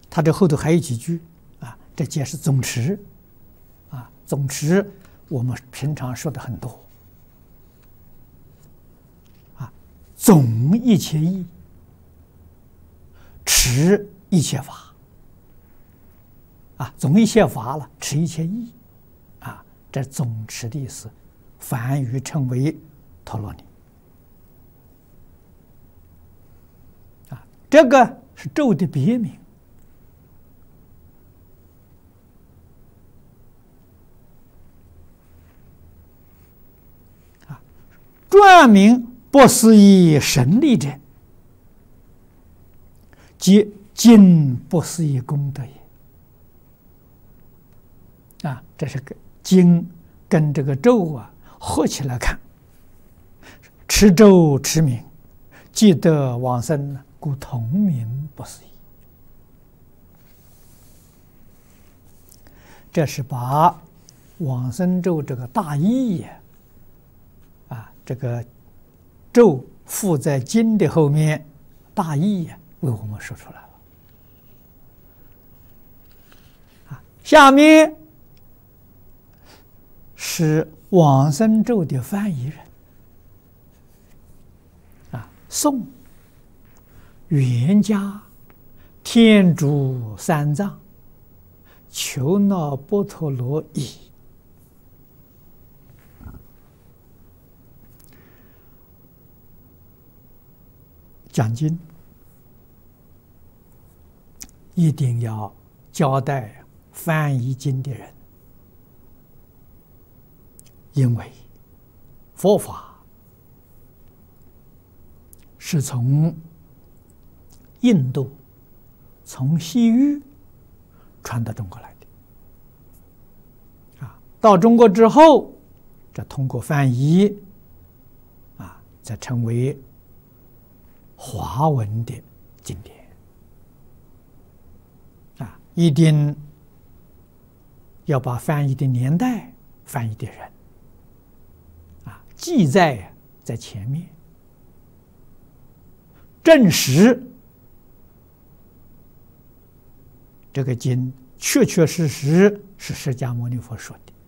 它这后头还有几句啊，这解释总持啊，总持我们平常说的很多啊，总一切义，持一切法啊，总一切法了，持一切义啊，这总持的意思，梵语称为陀罗尼啊，这个是咒的别名。专名不思议神力者，即经不思议功德也。啊，这是个经跟这个咒啊合起来看，持咒持名，即得往生，故同名不思议。这是把往生咒这个大意也。这个咒附在经的后面，大意呀，为我们说出来了。下面是往生咒的翻译人宋袁家天竺三藏求那波陀罗译。讲经一定要交代翻译经的人，因为佛法是从印度、从西域传到中国来的，到中国之后，这通过翻译，再成为华文的经典，一定要把翻译的年代、翻译的人，记载在前面，证实这个经确确实实是释迦牟尼佛说的。